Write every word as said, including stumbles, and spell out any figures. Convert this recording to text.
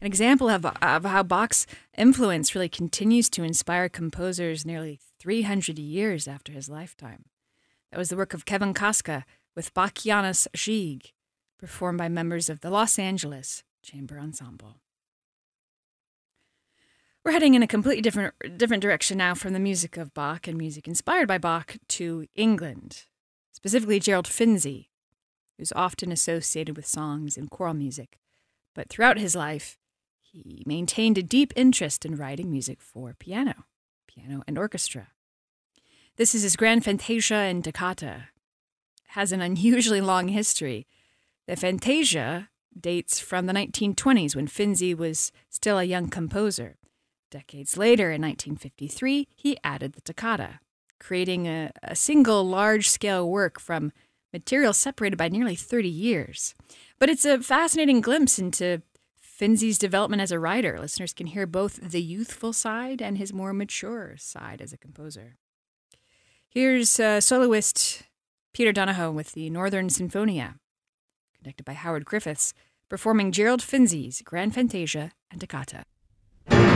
An example of, of how Bach's influence really continues to inspire composers nearly three hundred years after his lifetime. That was the work of Kevin Kaska with Bachianas Gigue, performed by members of the Los Angeles Chamber Ensemble. We're heading in a completely different different direction now from the music of Bach and music inspired by Bach to England, specifically Gerald Finzi, who's often associated with songs and choral music, but throughout his life, he maintained a deep interest in writing music for piano, piano and orchestra. This is his Grand Fantasia and Toccata. It has an unusually long history. The Fantasia dates from the nineteen twenties when Finzi was still a young composer. Decades later, in nineteen fifty-three, he added the toccata, creating a, a single large-scale work from material separated by nearly thirty years. But it's a fascinating glimpse into Finzi's development as a writer. Listeners can hear both the youthful side and his more mature side as a composer. Here's uh, soloist Peter Donahoe with the Northern Sinfonia, conducted by Howard Griffiths, performing Gerald Finzi's Grand Fantasia and Toccata.